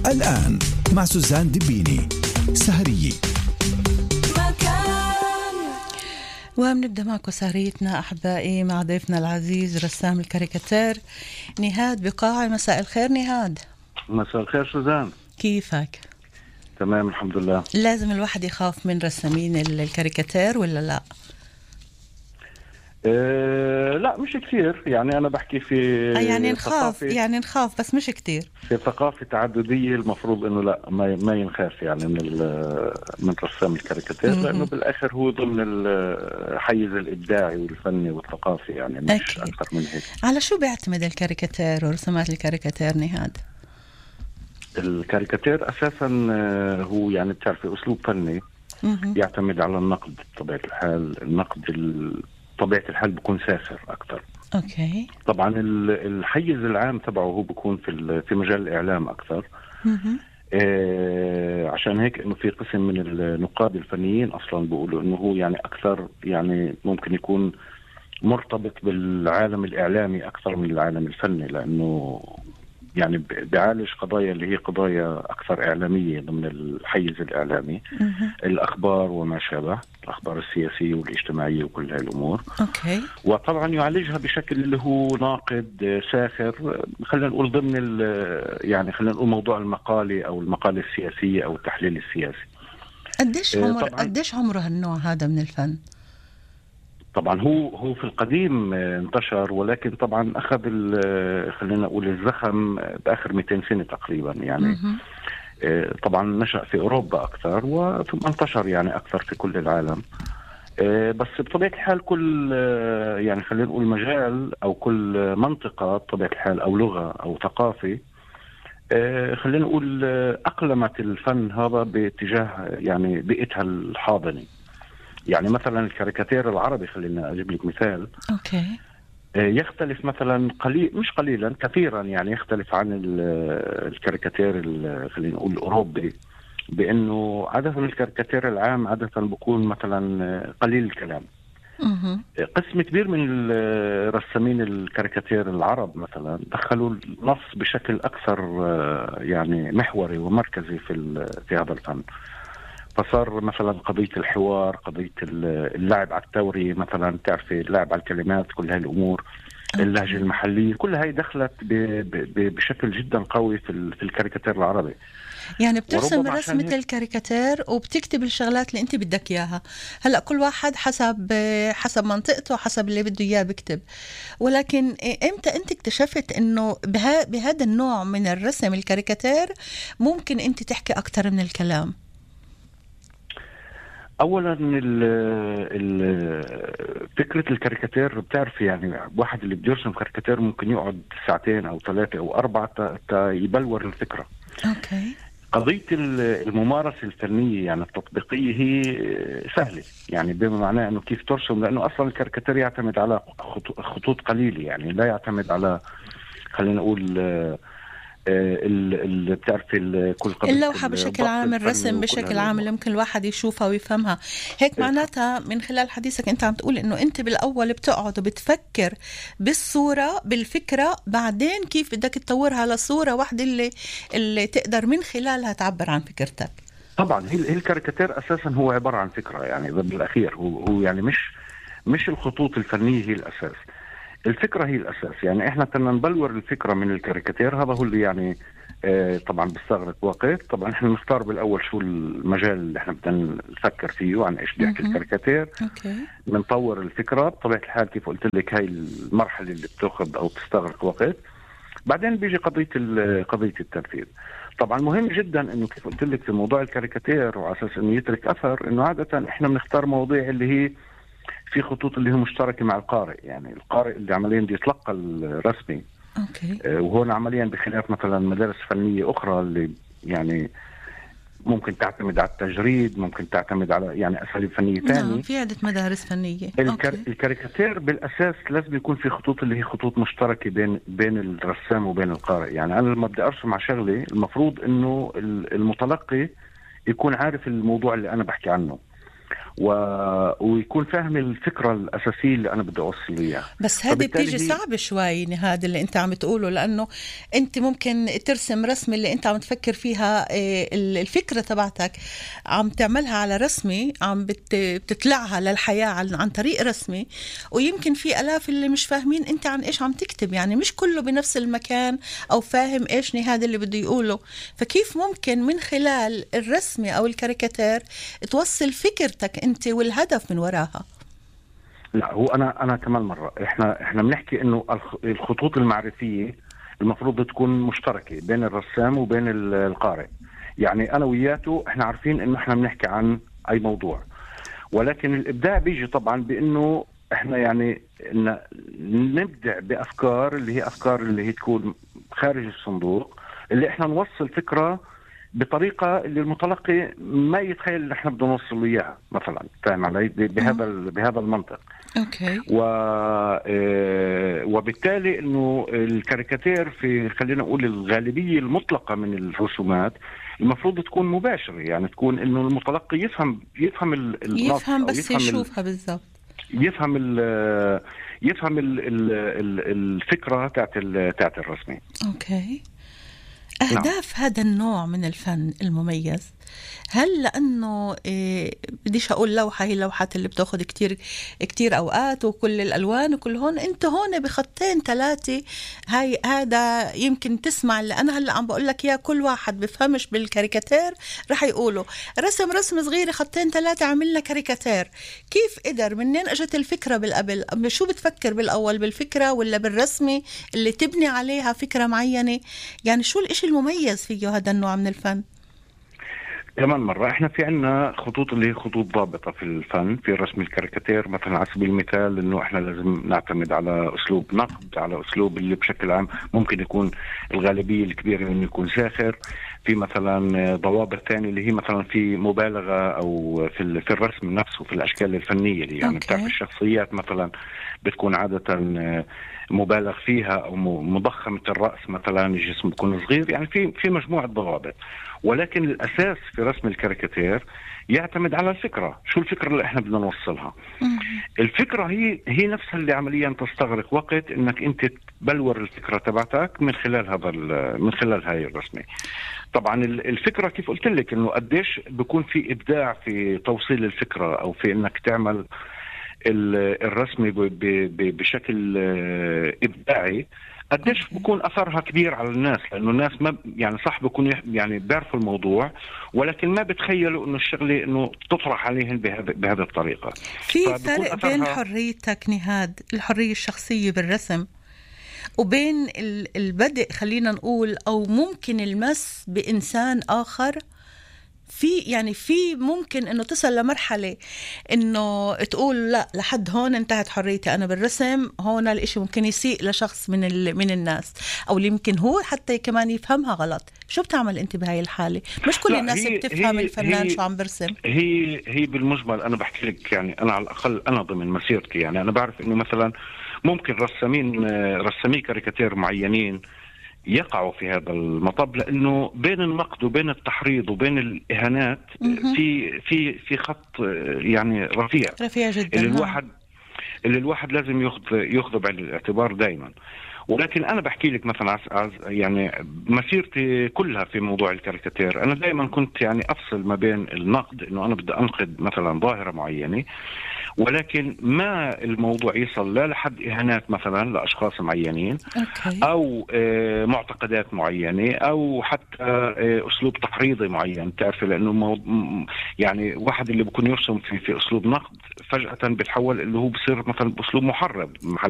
الآن مع سوزان دبيني سهرية. وبنبدأ معكم سهريتنا أحبائي مع ضيفنا العزيز رسام الكاريكاتير نهاد بقاعي. مساء الخير نهاد. مساء الخير سوزان، كيفك؟ تمام الحمد لله. لازم الواحد يخاف من رسامين الكاريكاتير ولا لا؟ لا مش كثير، يعني أنا بحكي في يعني نخاف بس مش كتير. في ثقافة تعددية المفروض إنه لا ما ينخاف يعني من رسام الكاريكاتير، لأنه بالآخر هو ضمن الحيز الإبداعي والفني والثقافي، يعني مش أكيد. أكثر من هيك. على شو بيعتمد الكاريكاتير ورسومات الكاريكاتير نهاد؟ الكاريكاتير أساسا هو يعني بتعرفي أسلوب فني يعتمد على النقد بطبيعة الحال. النقد طبيعة الحال بيكون ساخر أكثر. أوكي. طبعا الحيز العام تبعه هو بيكون في مجال الإعلام أكثر. عشان هيك إنه في قسم من النقاد الفنيين أصلا بيقولوا إنه هو يعني أكثر، يعني ممكن يكون مرتبط بالعالم الإعلامي أكثر من العالم الفني، لأنه يعني بيعالج قضايا اللي هي قضايا أكثر إعلامية ضمن الحيز الإعلامي. الأخبار وما شابه، الأخبار السياسية والاجتماعية وكل هاي الأمور. أوكي. وطبعا يعالجها بشكل اللي هو ناقد ساخر، خلينا نقول ضمن يعني خلينا نقول موضوع المقالة أو المقالة السياسية أو التحليل السياسي. قديش عمره هالنوع هذا من الفن؟ طبعا هو في القديم انتشر، ولكن طبعا أخذ خلينا نقول الزخم بآخر 200 سنة تقريبا يعني. طبعا نشأ في أوروبا أكثر وثم انتشر يعني أكثر في كل العالم. بس بطبيعة الحال كل يعني خلينا نقول مجال أو كل منطقة بطبيعة الحال أو لغة أو ثقافة خلينا نقول أقلمت الفن هذا باتجاه يعني بيئتها الحاضنة. يعني مثلا الكاريكاتير العربي، خلينا أجيب لك مثال. أوكي. يختلف مثلا مش قليلا كثيرا، يعني يختلف عن الكاريكاتير خلينا نقول الأوروبي، بأنه عادة الكاريكاتير العام عادة بيكون مثلا قليل الكلام. قسم كبير من رسامين الكاريكاتير العرب مثلا دخلوا النص بشكل أكثر يعني محوري ومركزي في هذا الفن. فصار مثلا قضية الحوار، قضية اللعب على التوري مثلا، تعرفي اللعب على الكلمات، كل هاي الأمور. اللهجة المحلية، كل هاي دخلت بشكل جدا قوي في الكاريكاتير العربي. يعني بترسم رسمة الكاريكاتير وبتكتب الشغلات اللي انت بدك اياها. هلأ كل واحد حسب منطقته، حسب اللي بده اياه بكتب. ولكن امتى انت اكتشفت انه بهذا النوع من الرسم الكاريكاتير ممكن انت تحكي اكتر من الكلام؟ اولا فكره الكاريكاتير بتعرف يعني واحد اللي بده يرسم كاريكاتير ممكن يقعد 2 أو 3 أو 4 يبلور الفكره. اوكي. قضيه الممارسه الفنيه يعني التطبيقيه هي سهله، يعني بما معناه انه كيف ترسم، لانه اصلا الكاريكاتير يعتمد على خطوط قليله، يعني لا يعتمد على خلينا نقول اللي بتعرفي اللوحة بشكل عام، الرسم بشكل عام اللي ممكن الواحد يشوفها ويفهمها. هيك معناتها من خلال حديثك انت عم تقول انه انت بالاول بتقعد وبتفكر بالصورة بالفكرة، بعدين كيف بدك تطورها لصورة واحدة اللي تقدر من خلالها تعبر عن فكرتك. طبعا هي الكاريكاتير اساسا هو عبارة عن فكرة، يعني بالاخير هو يعني مش الخطوط الفنية هي الاساس، الفكرة هي الأساس. يعني إحنا كنا نبلور الفكرة من الكاريكاتير، هذا هو اللي يعني طبعا بيستغرق وقت. طبعا إحنا نختار بالأول شو المجال اللي إحنا بدنا نفكر فيه عن إيش بيحكي الكاريكاتير. بنطور الفكرة بطبيعة الحال كيف قلت لك، هاي المرحلة اللي بتاخذ أو بتستغرق وقت. بعدين بيجي قضية التنفيذ. طبعا مهم جدا إنه كيف قلت لك في موضوع الكاريكاتير وعلى أساس إنه يترك أثر، إنه عادة إحنا بنختار مواضيع اللي هي في خطوط اللي هي مشتركة مع القارئ، يعني القارئ اللي عمليا بده يتلقى الرسمي. أوكي. وهون عمليا بخلاف مثلا مدارس فنية أخرى اللي يعني ممكن تعتمد على التجريد، ممكن تعتمد على يعني أساليب فنية ثانية. في عدة مدارس فنية. الكاريكاتير بالأساس لازم يكون في خطوط اللي هي خطوط مشتركة بين الرسام وبين القارئ. يعني أنا لما بدي أرسم على شغلة المفروض إنه المتلقي يكون عارف الموضوع اللي أنا بحكي عنه، ويكون فاهم الفكرة الأساسية اللي أنا بدي أوصل إياها. بس هذه بتيجي صعبة شوي نهاد اللي أنت عم تقوله، لأنه أنت ممكن ترسم رسمة اللي أنت عم تفكر فيها، الفكرة تبعتك عم تعملها على رسمة، عم بتطلعها للحياة عن طريق رسمة، ويمكن في آلاف اللي مش فاهمين أنت عن إيش عم تكتب، يعني مش كله بنفس المكان أو فاهم إيش نهاد اللي بده يقوله. فكيف ممكن من خلال الرسمة أو الكاريكاتير توصل فكرتك أنت والهدف من وراها؟ لا، هو أنا كمان مرة إحنا بنحكي إنه الخطوط المعرفية المفروض تكون مشتركة بين الرسام وبين القارئ. يعني أنا وياته إحنا عارفين إنه إحنا بنحكي عن أي موضوع، ولكن الإبداع بيجي طبعا بإنه إحنا يعني نبدع بأفكار اللي هي أفكار اللي هي تكون خارج الصندوق، اللي إحنا نوصل فكرة بطريقة اللي المتلقي ما يتخيل ان احنا بدنا نوصل له اياها مثلا. فاهم علي؟ بهذا المنطق. اوكي. وبالتالي انه الكاريكاتير في، خلينا نقول، الغالبية المطلقة من الرسومات المفروض تكون مباشرة، يعني تكون انه المتلقي يفهم بس يشوفها بالضبط، يفهم الفكرة تاعت الرسمة. اوكي. أهداف هذا النوع من الفن المميز، هل لأنه بديش أقول لوحة هي لوحات اللي بتأخذ كتير أوقات وكل الألوان وكل هون، أنت هون بخطين 3 هذا يمكن تسمع اللي أنا هلأ عم بقول لك يا كل واحد بفهمش بالكاريكاتير رح يقوله رسم صغيرة 2-3 عملنا كاريكاتير. كيف قدر؟ منين أجت الفكرة بالقبل؟ شو بتفكر بالأول، بالفكرة ولا بالرسمة اللي تبني عليها فكرة معينة؟ يعني شو الإشي المميز فيه هذا النوع من الفن؟ كمان مرة احنا في عنا خطوط اللي هي خطوط ضابطة في الفن، في رسم الكاريكاتير مثلا على سبيل المثال انه احنا لازم نعتمد على اسلوب نقد، على اسلوب اللي بشكل عام ممكن يكون الغالبية الكبيرة انه يكون ساخر. في مثلا ضوابط ثانية اللي هي مثلا في مبالغة او في الرسم نفسه، في الاشكال الفنية اللي يعني بتعرف الشخصيات مثلا بتكون عادة مبالغ فيها او مضخمة الرأس مثلا، الجسم بيكون صغير، يعني في مجموعة ضوابط. ولكن الأساس في رسم الكاريكاتير يعتمد على الفكرة. شو الفكرة اللي احنا بدنا نوصلها؟ الفكرة هي نفسها اللي عمليا تستغرق وقت انك انت تبلور الفكرة تبعتك من خلال هاي الرسمة. طبعا الفكرة كيف قلت لك انه قديش بيكون في ابداع في توصيل الفكرة او في انك تعمل الرسمة بشكل ابداعي، قديش بكون أثرها كبير على الناس، لأنه الناس ما يعني صح بكون يعني بيعرفوا الموضوع، ولكن ما بتخيلوا إنه الشغلة إنه تطرح عليهم بهذه الطريقة. في فرق بين حريتك نهاد، الحرية الشخصية بالرسم، وبين البدء خلينا نقول أو ممكن المس بإنسان آخر. في ممكن انه تصل لمرحلة انه تقول لا لحد هون انتهت حريتي انا بالرسم، هون الاشي ممكن يسيء لشخص من الناس، او اللي يمكن هو حتى كمان يفهمها غلط. شو بتعمل انت بهاي الحالة؟ مش كل الناس بتفهم الفنان شو عم برسم. هي بالمجمل انا بحكي لك، يعني انا على الاقل انا ضمن مسيرتي يعني انا بعرف انه مثلا ممكن رسامي كاريكاتير معينين يقعوا في هذا المطب، لانه بين النقد وبين التحريض وبين الاهانات في خط يعني رفيع جدا، اللي الواحد لازم ياخذه بعين الاعتبار دائما. ولكن انا بحكي لك مثلا يعني مسيرتي كلها في موضوع الكاريكاتير انا دائما كنت يعني افصل ما بين النقد، انه انا بدي انقد مثلا ظاهرة معينة، ولكن ما الموضوع يصل لا لحد إهانات مثلا لأشخاص معينين أو معتقدات معينة أو حتى أسلوب تحريضي معين. تعرف لأنه يعني واحد اللي بيكون يرسم في أسلوب نقد فجأة بتحول اللي هو بصير مثلا بأسلوب محرض